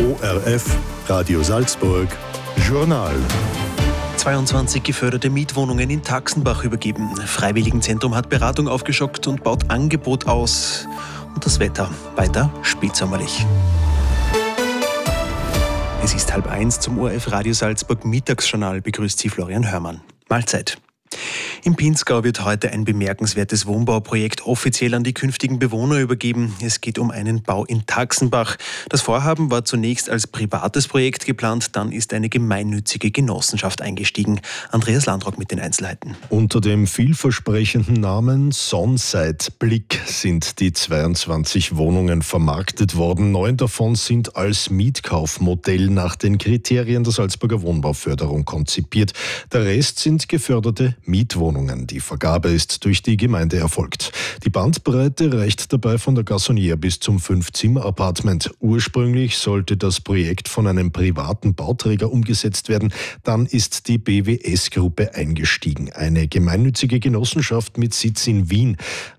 ORF Radio Salzburg Journal. 22 geförderte Mietwohnungen in Taxenbach übergeben. Freiwilligenzentrum hat Beratung aufgestockt und baut Angebot aus. Und das Wetter weiter spätsommerlich. Es ist 12:30 zum ORF Radio Salzburg Mittagsjournal. Begrüßt Sie Florian Hörmann. Mahlzeit. Im Pinzgau wird heute ein bemerkenswertes Wohnbauprojekt offiziell an die künftigen Bewohner übergeben. Es geht um einen Bau in Taxenbach. Das Vorhaben war zunächst als privates Projekt geplant, dann ist eine gemeinnützige Genossenschaft eingestiegen. Andreas Landrock mit den Einzelheiten. Unter dem vielversprechenden Namen Sonside Blick sind die 22 Wohnungen vermarktet worden. 9 davon sind als Mietkaufmodell nach den Kriterien der Salzburger Wohnbauförderung konzipiert. Der Rest sind geförderte Mietwohnungen. Die Vergabe ist durch die Gemeinde erfolgt. Die Bandbreite reicht dabei von der Gassonière bis zum 5-Zimmer-Appartement. Ursprünglich sollte das Projekt von einem privaten Bauträger umgesetzt werden. Dann ist die BWS-Gruppe eingestiegen, eine gemeinnützige Genossenschaft mit Sitz in Wien.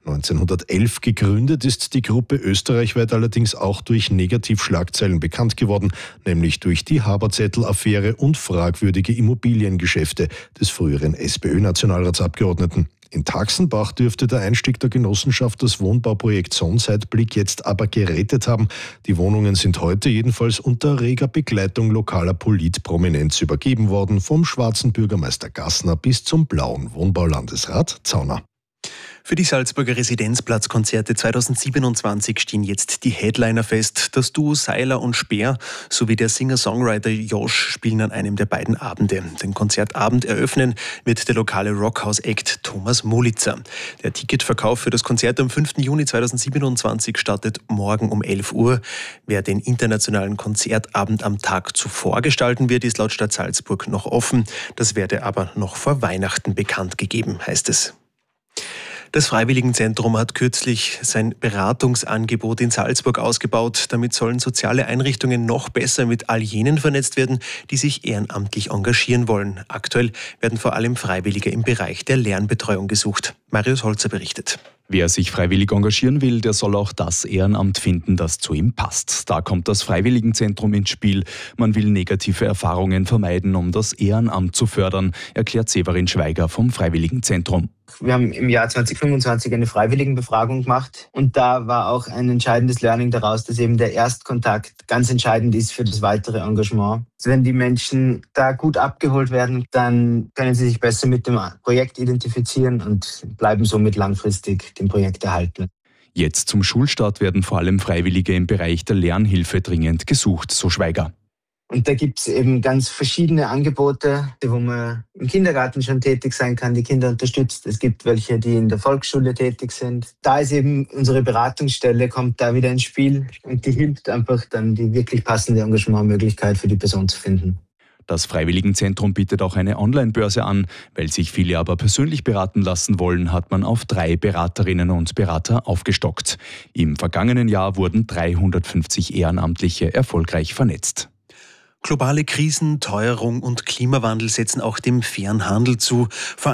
1911 gegründet, ist die Gruppe österreichweit allerdings auch durch Negativschlagzeilen bekannt geworden, nämlich durch die Haberzettel-Affäre und fragwürdige Immobiliengeschäfte des früheren SPÖ-Nationalratsabgeordneten. In Taxenbach dürfte der Einstieg der Genossenschaft das Wohnbauprojekt Sonside Blick jetzt aber gerettet haben. Die Wohnungen sind heute jedenfalls unter reger Begleitung lokaler Politprominenz übergeben worden, vom schwarzen Bürgermeister Gassner bis zum blauen Wohnbaulandesrat Zauner. Für die Salzburger Residenzplatzkonzerte 2027 stehen jetzt die Headliner fest. Das Duo Seiler und Speer sowie der Singer-Songwriter Josh spielen an einem der beiden Abende. Den Konzertabend eröffnen wird der lokale Rockhouse-Act Thomas Molitzer. Der Ticketverkauf für das Konzert am 5. Juni 2027 startet morgen um 11 Uhr. Wer den internationalen Konzertabend am Tag zuvor gestalten wird, ist laut Stadt Salzburg noch offen. Das werde aber noch vor Weihnachten bekannt gegeben, heißt es. Das Freiwilligenzentrum hat kürzlich sein Beratungsangebot in Salzburg ausgebaut. Damit sollen soziale Einrichtungen noch besser mit all jenen vernetzt werden, die sich ehrenamtlich engagieren wollen. Aktuell werden vor allem Freiwillige im Bereich der Lernbetreuung gesucht. Marius Holzer berichtet. Wer sich freiwillig engagieren will, der soll auch das Ehrenamt finden, das zu ihm passt. Da kommt das Freiwilligenzentrum ins Spiel. Man will negative Erfahrungen vermeiden, um das Ehrenamt zu fördern, erklärt Severin Schweiger vom Freiwilligenzentrum. Wir haben im Jahr 2025 eine Freiwilligenbefragung gemacht und da war auch ein entscheidendes Learning daraus, dass eben der Erstkontakt ganz entscheidend ist für das weitere Engagement. Wenn die Menschen da gut abgeholt werden, dann können sie sich besser mit dem Projekt identifizieren und bleiben somit langfristig dem Projekt erhalten. Jetzt zum Schulstart werden vor allem Freiwillige im Bereich der Lernhilfe dringend gesucht, so Schweiger. Und da gibt es eben ganz verschiedene Angebote, wo man im Kindergarten schon tätig sein kann, die Kinder unterstützt. Es gibt welche, die in der Volksschule tätig sind. Da ist eben unsere Beratungsstelle, kommt da wieder ins Spiel und die hilft einfach dann, die wirklich passende Engagementmöglichkeit für die Person zu finden. Das Freiwilligenzentrum bietet auch eine Online-Börse an. Weil sich viele aber persönlich beraten lassen wollen, hat man auf 3 Beraterinnen und Berater aufgestockt. Im vergangenen Jahr wurden 350 Ehrenamtliche erfolgreich vernetzt. Globale Krisen, Teuerung und Klimawandel setzen auch dem fairen Handel zu. Vor